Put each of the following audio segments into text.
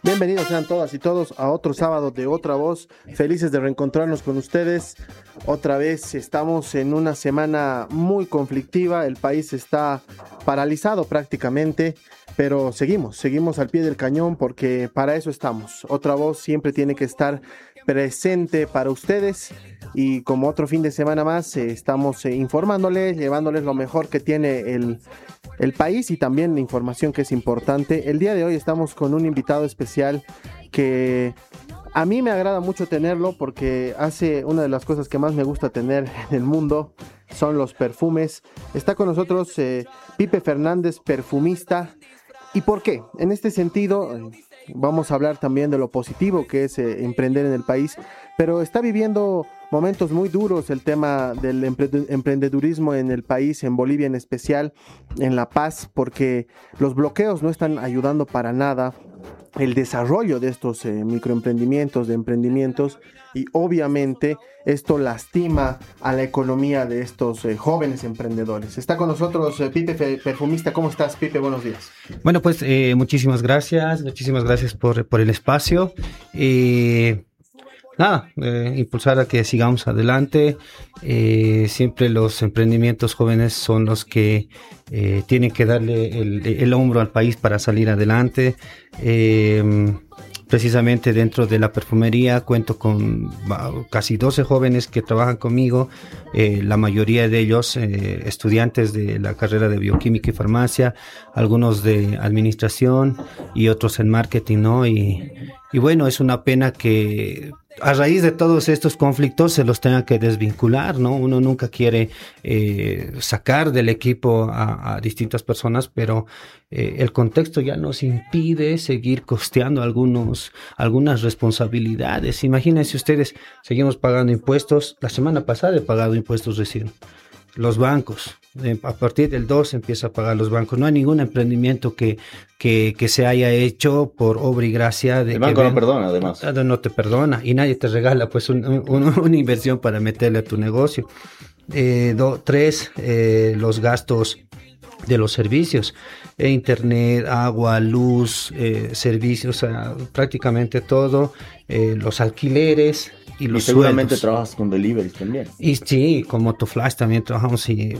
Bienvenidos sean todas y todos a otro sábado de Otra Voz. Felices de reencontrarnos con ustedes. Otra vez estamos en una semana muy conflictiva. El país está paralizado prácticamente, pero seguimos al pie del cañón porque para eso estamos. Otra Voz siempre tiene que estar presente para ustedes y como otro fin de semana más estamos informándoles, llevándoles lo mejor que tiene el país y también la información que es importante. El día de hoy estamos con un invitado especial que a mí me agrada mucho tenerlo porque hace una de las cosas que más me gusta tener en el mundo son los perfumes. Está con nosotros Pipe Fernández, perfumista. ¿Y por qué? En este sentido, vamos a hablar también de lo positivo que es emprender en el país, pero está viviendo momentos muy duros el tema del emprendedurismo en el país, en Bolivia en especial, en La Paz, porque los bloqueos no están ayudando para nada el desarrollo de estos microemprendimientos, de emprendimientos, y obviamente esto lastima a la economía de estos jóvenes emprendedores. Está con nosotros Pipe, perfumista. ¿Cómo estás, Pipe? Buenos días. Bueno, pues muchísimas gracias por el espacio. Impulsar a que sigamos adelante. Siempre los emprendimientos jóvenes son los que tienen que darle el hombro al país para salir adelante. Precisamente dentro de la perfumería cuento con casi 12 jóvenes que trabajan conmigo, la mayoría de ellos estudiantes de la carrera de bioquímica y farmacia, algunos de administración y otros en marketing, ¿no? Y bueno, es una pena que a raíz de todos estos conflictos se los tenga que desvincular, ¿no? Uno nunca quiere sacar del equipo a distintas personas, pero el contexto ya nos impide seguir costeando algunas responsabilidades. Imagínense ustedes, seguimos pagando impuestos. La semana pasada he pagado impuestos recién. Los bancos, a partir del 2 empieza a pagar los bancos. No hay ningún emprendimiento que se haya hecho por obra y gracia. El banco no perdona, además. No te perdona y nadie te regala pues una inversión para meterle a tu negocio. 3, los gastos de los servicios, internet, agua, luz, servicios, prácticamente todo, los alquileres y los seguramente sueldos. Trabajas con delivery también. Y sí, como Tuflash también trabajamos y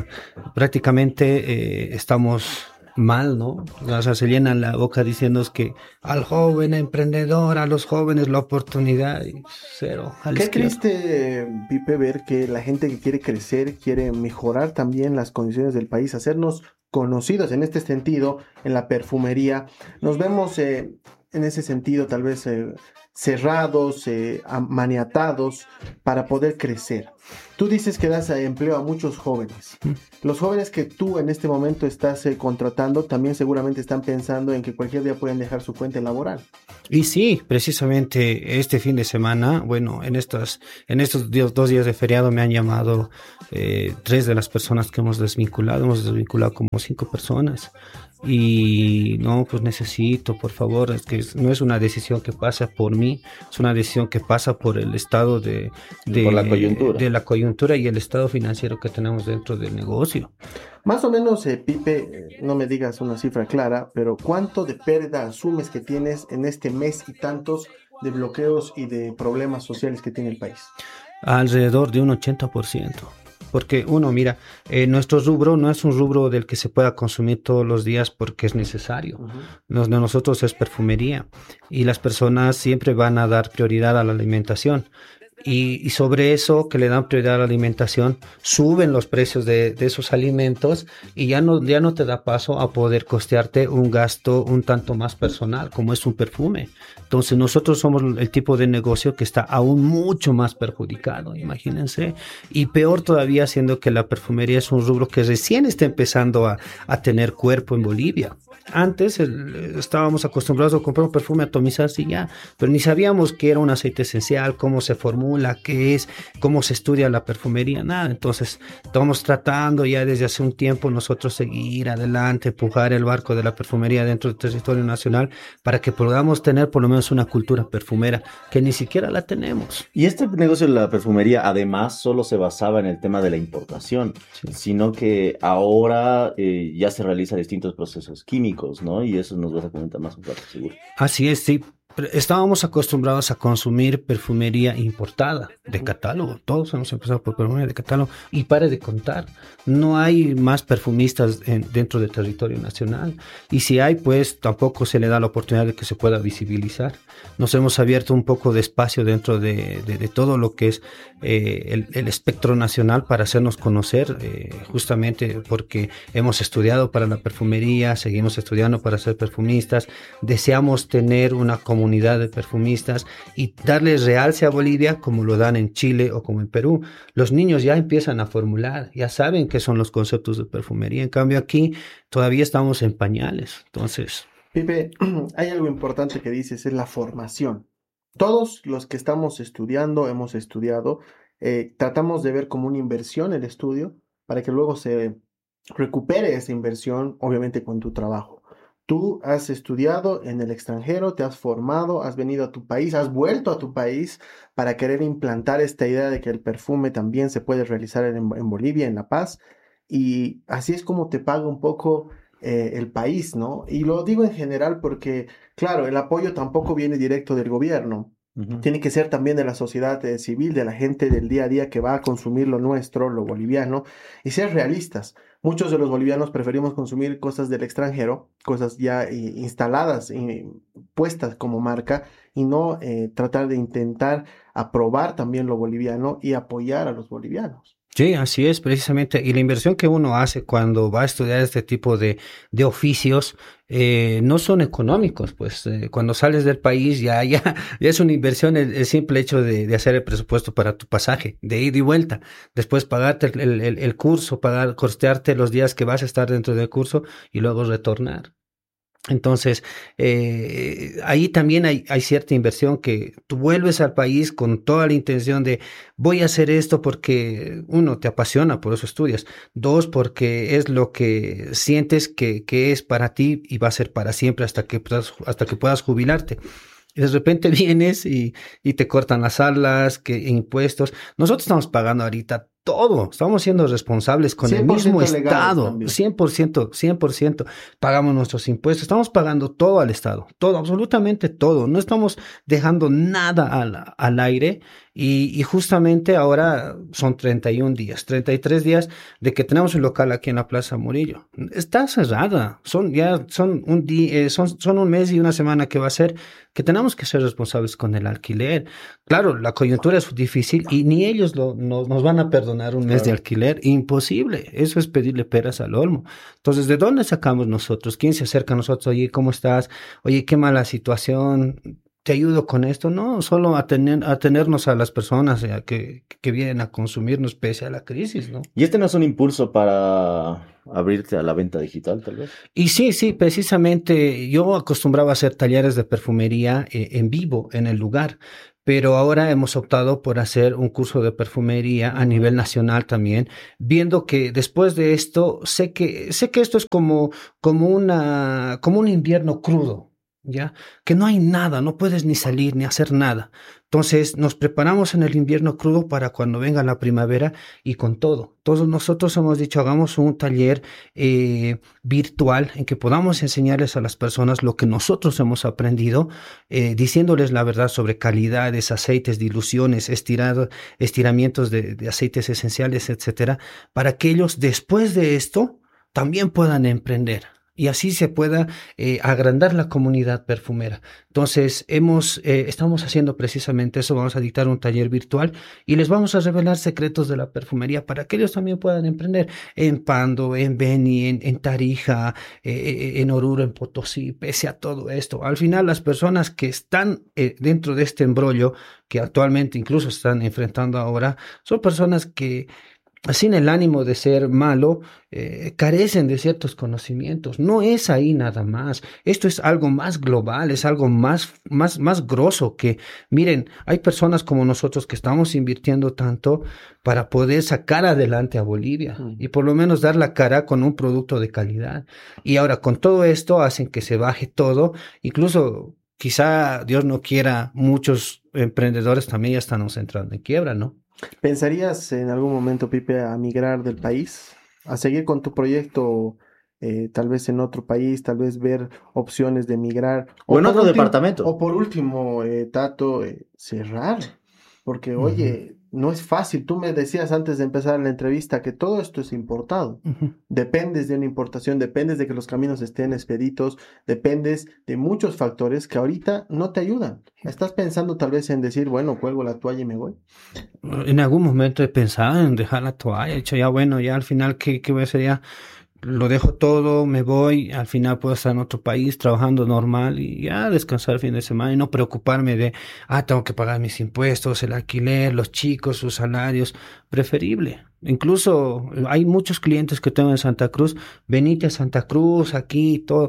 prácticamente estamos mal, ¿no? O sea, se llenan la boca diciendo que al joven emprendedor, a los jóvenes la oportunidad, y cero. Qué triste, Pipe, ver que la gente que quiere crecer, quiere mejorar también las condiciones del país, hacernos conocidos en este sentido, en la perfumería. Nos vemos en ese sentido tal vez cerrados, maniatados para poder crecer. Tú dices que das empleo a muchos jóvenes. Los jóvenes que tú en este momento estás contratando también seguramente están pensando en que cualquier día pueden dejar su fuente laboral. Y sí, precisamente este fin de semana, bueno, en estos 2 días de feriado me han llamado 3 de las personas que hemos desvinculado como 5 personas. Y no, pues necesito, por favor, es que no es una decisión que pasa por mí, es una decisión que pasa por el estado por la coyuntura. De la coyuntura y el estado financiero que tenemos dentro del negocio. Más o menos, Pipe, no me digas una cifra clara, pero ¿cuánto de pérdida asumes que tienes en este mes y tantos de bloqueos y de problemas sociales que tiene el país? Alrededor de un 80%. Porque mira, nuestro rubro no es un rubro del que se pueda consumir todos los días porque es necesario. Los de nosotros es perfumería y las personas siempre van a dar prioridad a la alimentación. Y sobre eso que le dan prioridad a la alimentación, suben los precios de esos alimentos y ya no te da paso a poder costearte un gasto un tanto más personal, como es un perfume. Entonces nosotros somos el tipo de negocio que está aún mucho más perjudicado, imagínense. Y peor todavía siendo que la perfumería es un rubro que recién está empezando a tener cuerpo en Bolivia. Antes estábamos acostumbrados a comprar un perfume, atomizarse y ya, pero ni sabíamos qué era un aceite esencial, cómo se formula, formula, qué es, cómo se estudia la perfumería, nada. Entonces, estamos tratando ya desde hace un tiempo nosotros seguir adelante, empujar el barco de la perfumería dentro del territorio nacional para que podamos tener por lo menos una cultura perfumera que ni siquiera la tenemos. Y este negocio de la perfumería además solo se basaba en el tema de la importación, sino que ahora ya se realiza distintos procesos químicos, ¿no? Y eso nos vas a comentar más un rato, seguro. Así es, sí. Estábamos acostumbrados a consumir perfumería importada de catálogo. Todos hemos empezado por perfumería de catálogo y pare de contar. No hay más perfumistas dentro del territorio nacional. Y si hay, pues tampoco se le da la oportunidad de que se pueda visibilizar. Nos hemos abierto un poco de espacio dentro de todo lo que es el espectro nacional para hacernos conocer, justamente porque hemos estudiado para la perfumería, seguimos estudiando para ser perfumistas. Deseamos tener una comunidad de perfumistas y darles realce a Bolivia como lo dan en Chile o como en Perú. Los niños ya empiezan a formular, ya saben qué son los conceptos de perfumería. En cambio aquí todavía estamos en pañales. Entonces, Pipe, hay algo importante que dices, es la formación. Todos los que estamos estudiando, hemos estudiado, tratamos de ver como una inversión el estudio para que luego se recupere esa inversión, obviamente con tu trabajo. Tú has estudiado en el extranjero, te has formado, has venido a tu país, has vuelto a tu país para querer implantar esta idea de que el perfume también se puede realizar en Bolivia, en La Paz, y así es como te paga un poco el país, ¿no? Y lo digo en general porque, claro, el apoyo tampoco viene directo del gobierno. Tiene que ser también de la sociedad civil, de la gente del día a día que va a consumir lo nuestro, lo boliviano, y ser realistas. Muchos de los bolivianos preferimos consumir cosas del extranjero, cosas ya instaladas, puestas como marca, y no tratar de intentar aprobar también lo boliviano y apoyar a los bolivianos. sí, así es, precisamente. Y la inversión que uno hace cuando va a estudiar este tipo de oficios no son económicos. Pues cuando sales del país ya es una inversión el simple hecho de hacer el presupuesto para tu pasaje, de ida y vuelta. Después pagarte el curso, costearte los días que vas a estar dentro del curso y luego retornar. Entonces, ahí también hay cierta inversión que tú vuelves al país con toda la intención de voy a hacer esto porque, uno, te apasiona, por eso estudias. Dos, porque es lo que sientes que es para ti y va a ser para siempre hasta que puedas jubilarte. Y de repente vienes y te cortan las alas, impuestos. Nosotros estamos pagando ahorita todo, estamos siendo responsables con el mismo Estado, 100%, pagamos nuestros impuestos, estamos pagando todo al Estado, todo, absolutamente todo, no estamos dejando nada al aire y justamente ahora son 31 días, 33 días de que tenemos un local aquí en la Plaza Murillo, está cerrada, son un mes y una semana que va a ser que tenemos que ser responsables con el alquiler. Claro, la coyuntura es difícil y ni ellos nos van a perdonar un mes de alquiler, imposible, eso es pedirle peras al olmo. Entonces, ¿de dónde sacamos nosotros? ¿Quién se acerca a nosotros? Oye, ¿cómo estás? Oye, qué mala situación, ¿te ayudo con esto? No, solo atenernos a las personas que vienen a consumirnos pese a la crisis, ¿no? ¿Y este no es un impulso para abrirte a la venta digital, tal vez? Y sí, precisamente yo acostumbraba a hacer talleres de perfumería en vivo, en el lugar. Pero ahora hemos optado por hacer un curso de perfumería a nivel nacional también, viendo que después de esto, sé que esto es como un invierno crudo, ¿ya? Que no hay nada, no puedes ni salir ni hacer nada. Entonces nos preparamos en el invierno crudo para cuando venga la primavera y con todo. Todos nosotros hemos dicho, hagamos un taller virtual en que podamos enseñarles a las personas lo que nosotros hemos aprendido, diciéndoles la verdad sobre calidades, aceites, diluciones, estiramientos de aceites esenciales, etcétera, para que ellos después de esto también puedan emprender. Y así se pueda agrandar la comunidad perfumera. Entonces, estamos haciendo precisamente eso. Vamos a dictar un taller virtual y les vamos a revelar secretos de la perfumería para que ellos también puedan emprender en Pando, en Beni, en Tarija, en Oruro, en Potosí, pese a todo esto. Al final, las personas que están dentro de este embrollo, que actualmente incluso están enfrentando ahora, son personas que sin el ánimo de ser malo, carecen de ciertos conocimientos. No es ahí nada más. Esto es algo más global, es algo más grosso que, miren, hay personas como nosotros que estamos invirtiendo tanto para poder sacar adelante a Bolivia y por lo menos dar la cara con un producto de calidad. Y ahora con todo esto hacen que se baje todo, incluso quizá Dios no quiera, muchos emprendedores también ya están entrando en quiebra, ¿no? ¿Pensarías en algún momento, Pipe, a migrar del país? ¿A seguir con tu proyecto, tal vez en otro país, tal vez ver opciones de migrar? O en por otro último- departamento. O por último, Tato, cerrar. Porque, oye, no es fácil. Tú me decías antes de empezar la entrevista que todo esto es importado. Dependes de una importación, dependes de que los caminos estén expeditos, dependes de muchos factores que ahorita no te ayudan. ¿Estás pensando tal vez en decir, bueno, cuelgo la toalla y me voy? En algún momento he pensado en dejar la toalla, he dicho ya bueno, ya al final, ¿qué voy a hacer? Ya lo dejo todo, me voy, al final puedo estar en otro país trabajando normal y ya descansar el fin de semana y no preocuparme de, tengo que pagar mis impuestos, el alquiler, los chicos, sus salarios, preferible. Incluso hay muchos clientes que tengo en Santa Cruz, venite a Santa Cruz, aquí, todo,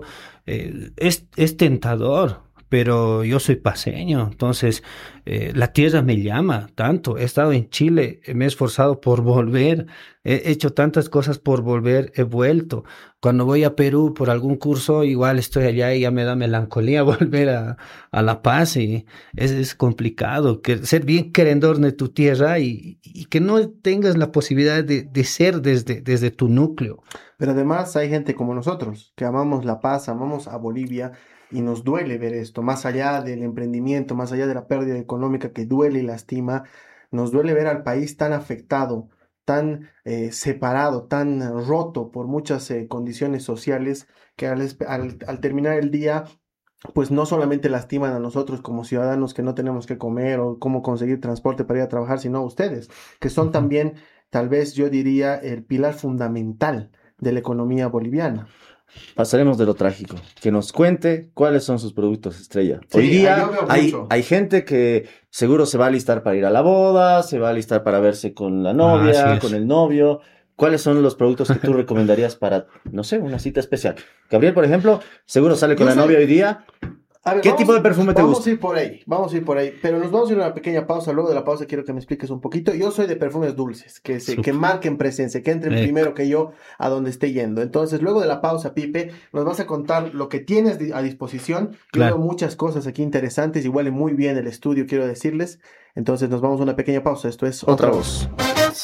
es tentador. Pero yo soy paseño, entonces la tierra me llama tanto. He estado en Chile, me he esforzado por volver, he hecho tantas cosas por volver, he vuelto. Cuando voy a Perú por algún curso, igual estoy allá y ya me da melancolía volver a La Paz y es complicado ser bien querendor de tu tierra y que no tengas la posibilidad de ser desde tu núcleo. Pero además hay gente como nosotros, que amamos La Paz, amamos a Bolivia, y nos duele ver esto, más allá del emprendimiento, más allá de la pérdida económica que duele y lastima, nos duele ver al país tan afectado, tan separado, tan roto por muchas condiciones sociales, que al terminar el día, pues no solamente lastiman a nosotros como ciudadanos que no tenemos que comer o cómo conseguir transporte para ir a trabajar, sino a ustedes, que son también, tal vez yo diría, el pilar fundamental de la economía boliviana. Pasaremos de lo trágico. Que nos cuente cuáles son sus productos estrella. Sí, Hoy día yo veo hay, mucho. hay gente que seguro se va a alistar para ir a la boda, se va a alistar para verse con la novia, Así es. con el novio. ¿Cuáles son los productos que tú recomendarías para, no sé, una cita especial? Gabriel, por ejemplo, seguro sale con Yo la soy- novia hoy día. A ver, ¿Qué tipo de perfume te vamos gusta? a ir por ahí, pero nos vamos a ir a una pequeña pausa. Luego de la pausa quiero que me expliques un poquito. Yo soy de perfumes dulces, que Súper. marquen presencia, que entren primero que yo a donde esté yendo. Entonces, luego de la pausa, Pipe, nos vas a contar lo que tienes a disposición. Yo Claro. veo muchas cosas aquí interesantes y huele muy bien el estudio, quiero decirles. Entonces, nos vamos a una pequeña pausa. Esto es Otra voz.